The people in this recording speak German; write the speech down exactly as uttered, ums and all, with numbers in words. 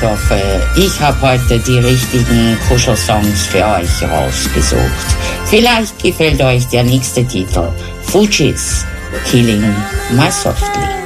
hoffe, ich habe heute die richtigen Kuschelsongs für euch rausgesucht. Vielleicht gefällt euch der nächste Titel, Fugees, Killing My Softly.